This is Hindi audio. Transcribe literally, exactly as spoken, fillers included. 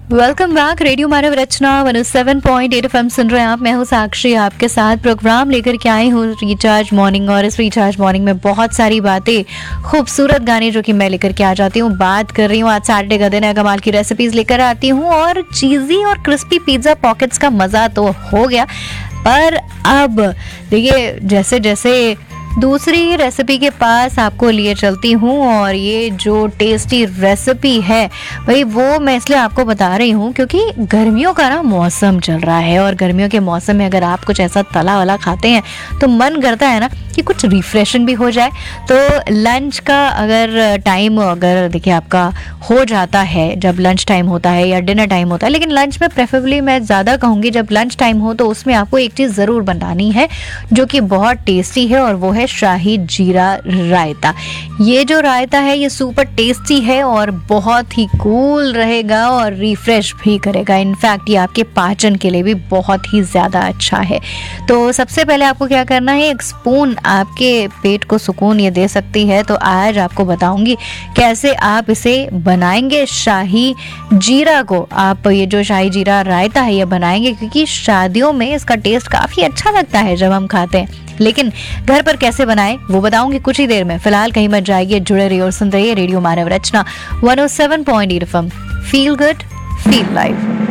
Welcome back. रेडियो मानव रचना one seven point eight FM सुन रहे हैं आप। मैं हूँ साक्षी, आपके साथ प्रोग्राम लेकर के आई हूँ रिचार्ज मॉर्निंग। और इस रिचार्ज मॉर्निंग में बहुत सारी बातें, खूबसूरत गाने जो कि मैं लेकर के आ जाती हूँ। बात कर रही हूँ, आज सैटरडे का दिन है, कमाल की रेसिपीज लेकर आती हूँ। और चीज़ी और क्रिस्पी पिज्ज़ा पॉकेट्स का मज़ा तो हो गया, पर अब देखिए जैसे जैसे दूसरी रेसिपी के पास आपको लिए चलती हूँ। और ये जो टेस्टी रेसिपी है भाई, वो मैं इसलिए आपको बता रही हूँ क्योंकि गर्मियों का ना मौसम चल रहा है। और गर्मियों के मौसम में अगर आप कुछ ऐसा तला वाला खाते हैं तो मन करता है ना कि कुछ रिफ्रेशिंग भी हो जाए। तो लंच का अगर टाइम अगर देखिए आपका हो जाता है, जब लंच टाइम होता है या डिनर टाइम होता है, लेकिन लंच में प्रेफरेबली मैं ज़्यादा कहूँगी जब लंच टाइम हो तो उसमें आपको एक चीज़ ज़रूर बनानी है जो कि बहुत टेस्टी है, और वो है शाही जीरा रायता। ये जो रायता है ये सुपर टेस्टी है और बहुत ही कूल रहेगा और रिफ्रेश भी करेगा। इनफैक्ट ये आपके पाचन के लिए भी बहुत ही ज़्यादा अच्छा है। तो सबसे पहले आपको क्या करना है, एक स्पून आपके पेट को सुकून ये दे सकती है। तो आज आपको बताऊंगी कैसे आप इसे बनाएंगे। शाही जीरा को आप, ये जो शाही जीरा रायता है ये बनाएंगे, क्योंकि शादियों में इसका टेस्ट काफ़ी अच्छा लगता है जब हम खाते हैं। लेकिन घर पर कैसे बनाएं वो बताऊंगी कुछ ही देर में। फिलहाल कहीं मत जाइए, जुड़े रहिए और सुनते रहिए रेडियो मानव रचना one O seven point eight FM. Feel good, feel live.